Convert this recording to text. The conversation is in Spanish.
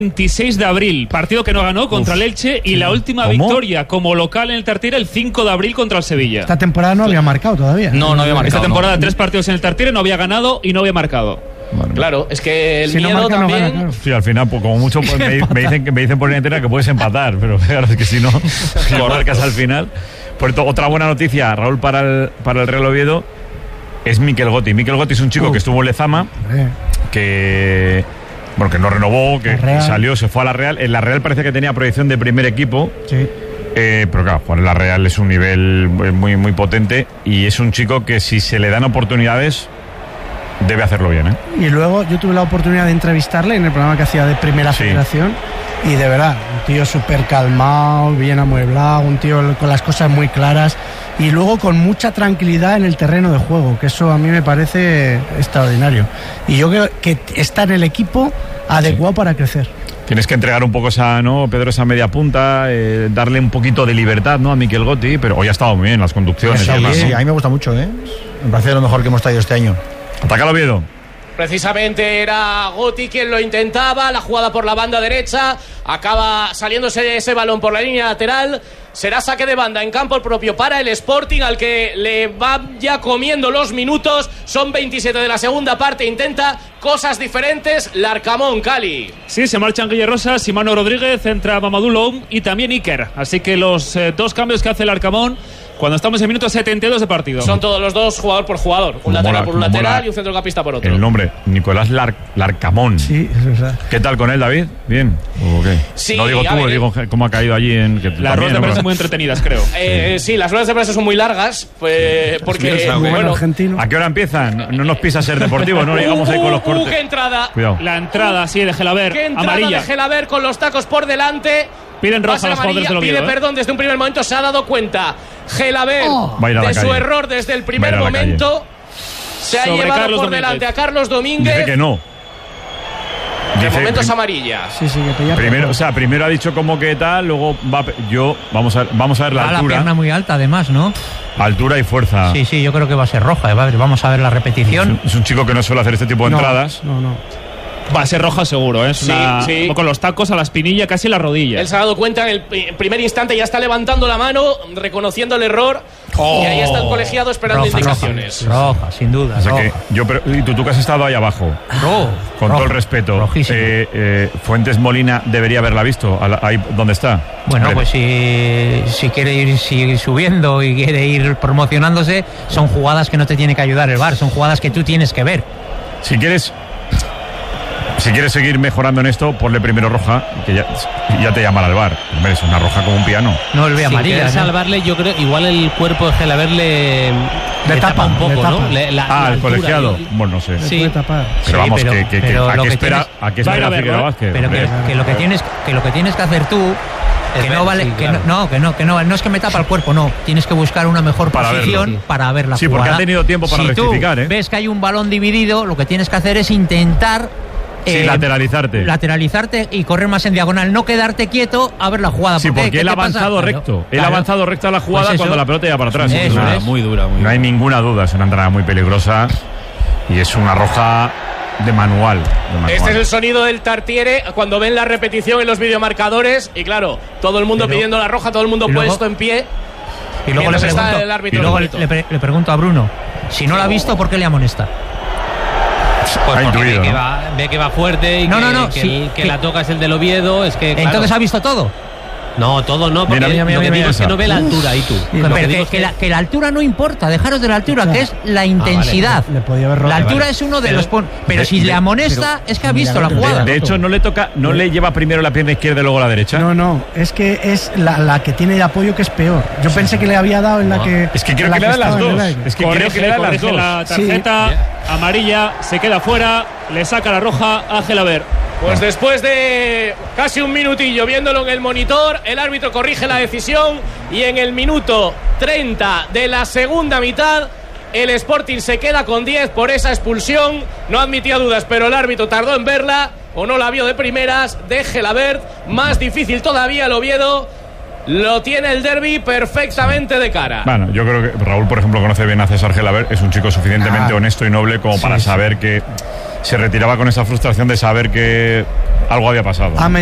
26 de abril, partido que no ganó contra el Elche y la última victoria como local en el Tartiere el 5 de abril contra el Sevilla. Esta temporada no había marcado todavía. No había marcado. Esta temporada 3 partidos en el Tartiere, no había ganado y no había marcado. Bueno. Claro, es que el si miedo no marca, también... no gana, claro. Sí, al final, pues, como mucho pues, me dicen por entera que puedes empatar, pero claro, es que si no marcas al final. Por esto, otra buena noticia, Raúl, para el Real Oviedo es Mikel Gotti. Mikel Gotti es un chico que estuvo en Lezama, que no renovó, que salió, se fue a la Real. En la Real parece que tenía proyección de primer equipo. Sí. Pero claro, jugar en la Real es un nivel muy, muy potente y es un chico que si se le dan oportunidades debe hacerlo bien, ¿eh? Y luego yo tuve la oportunidad de entrevistarle en el programa que hacía de Primera Federación y de verdad, un tío súper calmado, bien amueblado, un tío con las cosas muy claras y luego con mucha tranquilidad en el terreno de juego, que eso a mí me parece extraordinario. Y yo creo que está en el equipo adecuado para crecer. Tienes que entregar un poco esa, ¿no, Pedro, esa media punta, darle un poquito de libertad, ¿no?, a Mikel Gotti, pero hoy ha estado muy bien las conducciones. Sí, a mí me gusta mucho, ¿eh? Me parece lo mejor que hemos traído este año. Ataca el Oviedo. Precisamente era Gotti quien lo intentaba, la jugada por la banda derecha, acaba saliéndose ese balón por la línea lateral, será saque de banda en campo propio para el Sporting, al que le va ya comiendo los minutos, son 27 de la segunda parte, intenta cosas diferentes, Larcamón, Cali. Sí, se marchan Guille Rosas y Manu Rodríguez, entra Mamadou Loum y también Iker, así que los dos cambios que hace el Larcamón cuando estamos en minuto 72 de partido. Son todos los dos jugador por jugador. Un lateral por un lateral y un centrocampista por otro. El nombre, Nicolás Larcamón. Sí, es verdad. ¿Qué tal con él, David? ¿Bien. ¿O qué? Sí, no digo tú, digo cómo ha caído allí en... Las ruedas de prensa son muy entretenidas, creo. Sí, las ruedas de prensa son muy largas, pues, porque... Bueno, argentino. ¿A qué hora empiezan? No nos pisa ser deportivo, no llegamos ahí con los cortes. ¡Qué entrada! Cuidado. La entrada, sí, de Gelaber, ¡Qué entrada amarilla! de Gelaber con los tacos por delante! Piden roja a los jugadores del Oviedo. Pide perdón desde un primer momento, se ha dado cuenta Gelaber de su error desde el primer momento. Se ha llevado Carlos por Domínguez. delante a Carlos Domínguez. Dice que no. De momento es amarilla. Sí, que primero ha dicho como que tal, luego vamos a ver la altura. La pierna muy alta, además, ¿no? Altura y fuerza. Sí, yo creo que va a ser roja. Vamos a ver la repetición. Es un chico que no suele hacer este tipo de entradas. No. Va a ser roja seguro, ¿eh? Sí. Con los tacos a la espinilla, casi la rodilla. Él se ha dado cuenta en el primer instante, ya está levantando la mano, reconociendo el error. Y ahí está el colegiado esperando indicaciones. Roja, sin duda. O sea que y tú que has estado ahí abajo. Con todo el respeto. Fuentes Molina debería haberla visto, ahí donde está. Bueno, pues si quiere seguir subiendo y quiere ir promocionándose, son jugadas que no te tiene que ayudar el VAR, son jugadas que tú tienes que ver. Si quieres seguir mejorando en esto, ponle primero roja, que ya te llamará el VAR. Hombre, es una roja como un piano. No, el ve amarilla. Si salvarle, yo creo, igual el cuerpo de Gelaber le tapa un poco, ¿no? El colegiado. Bueno, no sé. Sí. Puede tapar. Pero vamos, pero ¿a qué espera Figueroa Vázquez? Pero que lo que tienes que hacer tú, no es que me tapa el cuerpo, no, tienes que buscar una mejor posición para ver la jugada. Sí, porque ha tenido tiempo para rectificar, Si tú ves que hay un balón dividido, lo que tienes que hacer es intentar lateralizarte y correr más en diagonal, no quedarte quieto a ver la jugada. Sí, porque él ha avanzado recto. Él ha avanzado recto a la jugada cuando la pelota iba para atrás. Muy dura. No hay ninguna duda, es una entrada muy peligrosa y es una roja de manual. Este es el sonido del Tartiere cuando ven la repetición en los videomarcadores y claro, todo el mundo pidiendo la roja, todo el mundo puesto en pie. Y luego le pregunto a Bruno, si no la ha visto, ¿por qué le amonesta? Pues porque ve que va fuerte y que la toca es el del Oviedo. Es que, entonces ha visto todo. No, todo no, porque lo que digo es que no ve la altura y tú. Que la altura no importa, dejaros de la altura, que es la intensidad. La altura es uno de los... Pero si le amonesta, es que ha visto la jugada. De hecho, no le lleva primero la pierna izquierda y luego la derecha. No, es que es la que tiene de apoyo que es peor. Yo pensé que le había dado en la que... Es que creo que le da las dos. Es que creo que le da las dos. La tarjeta amarilla, se queda fuera, le saca la roja a Gelaber. Pues después de casi un minutillo viéndolo en el monitor, el árbitro corrige la decisión y en el minuto 30 de la segunda mitad el Sporting se queda con 10 por esa expulsión. No admitía dudas, pero el árbitro tardó en verla o no la vio de primeras. De Gelabert, más difícil todavía el Oviedo. Lo tiene el derbi perfectamente de cara. Bueno, yo creo que Raúl, por ejemplo, conoce bien a César Gelabert. Es un chico suficientemente honesto y noble como para saber que se retiraba con esa frustración de saber que algo había pasado.